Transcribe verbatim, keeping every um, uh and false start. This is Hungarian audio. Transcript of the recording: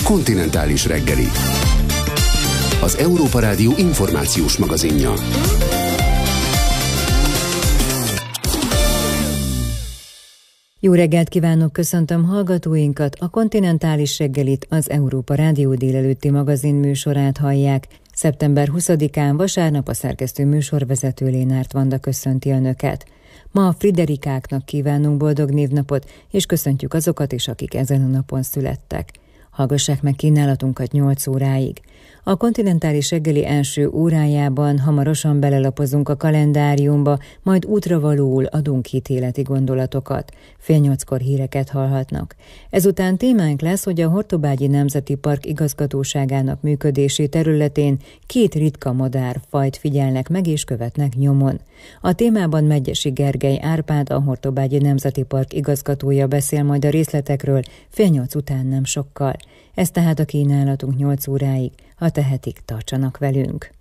Kontinentális reggeli. Az Európa Rádió információs magazinja. Jó reggelt kívánok, köszöntöm hallgatóinkat, a Kontinentális reggelit, az Európa Rádió délelőtti magazin műsorát hallják. szeptember huszadikán vasárnap a szerkesztő műsorvezető Lénárt Vanda köszönti önöket. Ma a Friderikáknak kívánunk boldog névnapot, és köszöntjük azokat is, akik ezen a napon születtek. Hallgassák meg kínálatunkat nyolc óráig. A Kontinentális reggeli első órájában hamarosan belelapozunk a kalendáriumba, majd útravalóul adunk hitéleti gondolatokat. Fél nyolckor híreket hallhatnak. Ezután témánk lesz, hogy a Hortobágyi Nemzeti Park igazgatóságának működési területén két ritka madárfajt figyelnek meg és követnek nyomon. A témában Medgyessy Gergely Árpád, a Hortobágyi Nemzeti Park igazgatója beszél majd a részletekről fél nyolc után nem sokkal. Ez tehát a kínálatunk nyolc óráig, ha tehetik, tartsanak velünk.